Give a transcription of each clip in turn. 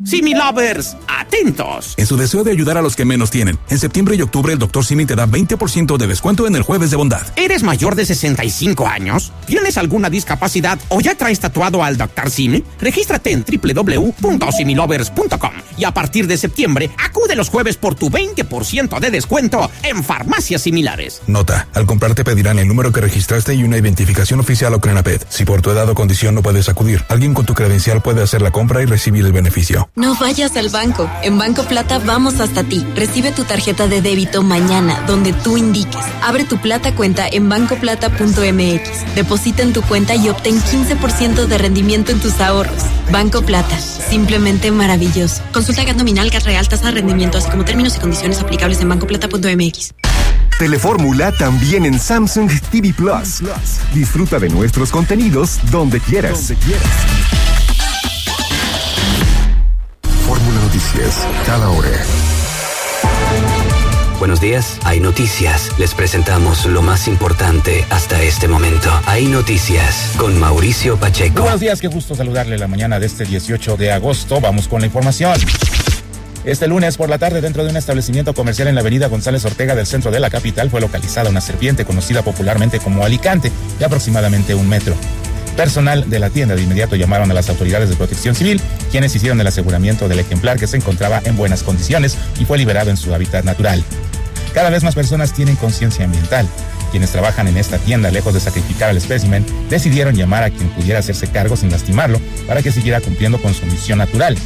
Simi Lovers, atentos. En su deseo de ayudar a los que menos tienen, en septiembre y octubre el Dr. Simi te da 20% de descuento en el Jueves de Bondad. ¿Eres mayor de 65 años? ¿Tienes alguna discapacidad o ya traes tatuado al Dr. Simi? Regístrate en www.similovers.com y a partir de septiembre acude los jueves por tu 20% de descuento en farmacias similares. Nota, al comprar te pedirán el número que registraste y una identificación oficial o Crenaped. Si por tu edad o condición no puedes acudir, alguien con tu credencial puede hacer la compra y recibir el beneficio. No vayas al banco. En Banco Plata vamos hasta ti. Recibe tu tarjeta de débito mañana, donde tú indiques. Abre tu Plata cuenta en bancoplata.mx. Deposita en tu cuenta y obtén 15% de rendimiento en tus ahorros. Banco Plata. Simplemente maravilloso. Consulta GAT nominal, GAT real, tasa de rendimiento, así como términos y condiciones aplicables en bancoplata.mx. Telefórmula también en Samsung TV Plus. Disfruta de nuestros contenidos donde quieras. Fórmula Noticias, cada hora. Buenos días, hay noticias. Les presentamos lo más importante hasta este momento. Hay noticias con Mauricio Pacheco. Buenos días, qué gusto saludarle la mañana de este 18 de agosto. Vamos con la información. Este lunes por la tarde, dentro de un establecimiento comercial en la avenida González Ortega del centro de la capital, fue localizada una serpiente conocida popularmente como alicante, de aproximadamente 1 metro. Personal de la tienda de inmediato llamaron a las autoridades de protección civil, quienes hicieron el aseguramiento del ejemplar que se encontraba en buenas condiciones y fue liberado en su hábitat natural. Cada vez más personas tienen conciencia ambiental. Quienes trabajan en esta tienda, lejos de sacrificar al espécimen, decidieron llamar a quien pudiera hacerse cargo sin lastimarlo para que siguiera cumpliendo con su misión natural.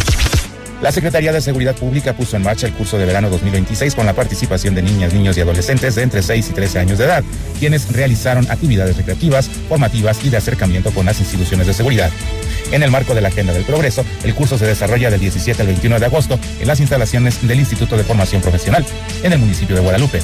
La Secretaría de Seguridad Pública puso en marcha el curso de verano 2026 con la participación de niñas, niños y adolescentes de entre 6 y 13 años de edad, quienes realizaron actividades recreativas, formativas y de acercamiento con las instituciones de seguridad. En el marco de la Agenda del Progreso, el curso se desarrolla del 17 al 21 de agosto en las instalaciones del Instituto de Formación Profesional, en el municipio de Guadalupe.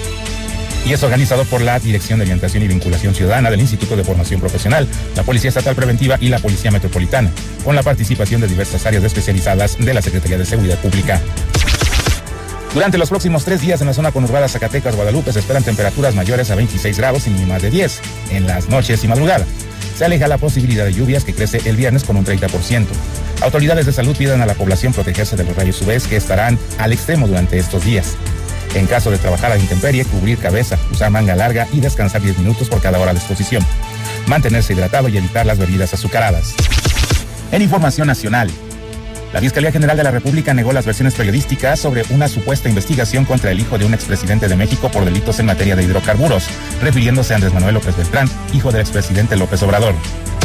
Y es organizado por la Dirección de Orientación y Vinculación Ciudadana del Instituto de Formación Profesional, la Policía Estatal Preventiva y la Policía Metropolitana, con la participación de diversas áreas especializadas de la Secretaría de Seguridad Pública. Durante los próximos 3 días en la zona conurbada Zacatecas-Guadalupe se esperan temperaturas mayores a 26 grados y mínimas de 10 en las noches y madrugada. Se aleja la posibilidad de lluvias que crece el viernes con un 30%. Autoridades de salud piden a la población protegerse de los rayos UV que estarán al extremo durante estos días. En caso de trabajar a la intemperie, cubrir cabeza, usar manga larga y descansar 10 minutos por cada hora de exposición. Mantenerse hidratado y evitar las bebidas azucaradas. En información nacional, la Fiscalía General de la República negó las versiones periodísticas sobre una supuesta investigación contra el hijo de un expresidente de México por delitos en materia de hidrocarburos, refiriéndose a Andrés Manuel López Beltrán, hijo del expresidente López Obrador.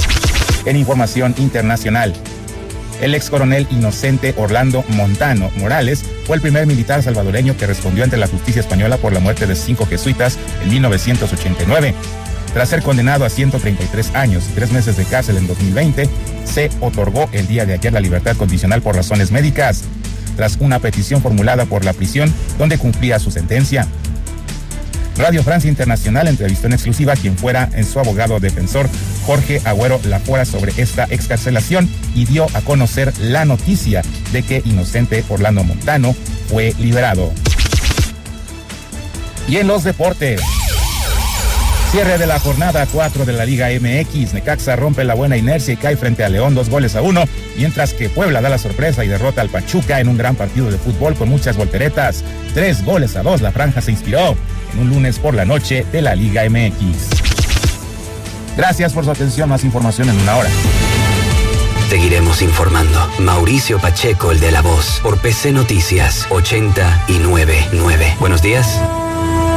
En información internacional, el ex coronel Inocente Orlando Montano Morales fue el primer militar salvadoreño que respondió ante la justicia española por la muerte de 5 jesuitas en 1989. Tras ser condenado a 133 años y 3 meses de cárcel en 2020, se otorgó el día de ayer la libertad condicional por razones médicas, tras una petición formulada por la prisión donde cumplía su sentencia. Radio Francia Internacional entrevistó en exclusiva a quien fuera en su abogado defensor, Jorge Agüero Lafora, sobre esta excarcelación y dio a conocer la noticia de que Inocente Orlando Montano fue liberado. Y en los deportes, cierre de la jornada 4 de la Liga MX. Necaxa rompe la buena inercia y cae frente a León 2-1, mientras que Puebla da la sorpresa y derrota al Pachuca en un gran partido de fútbol con muchas volteretas. 3-2. La franja se inspiró en un lunes por la noche de la Liga MX. Gracias por su atención. Más información en una hora. Seguiremos informando. Mauricio Pacheco, el de La Voz, por PC Noticias 899. Buenos días.